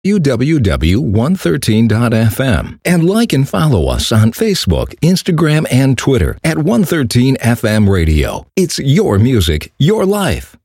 www.113.fm and like and follow us on Facebook, Instagram, and Twitter at 113 FM Radio. It's your music, your life.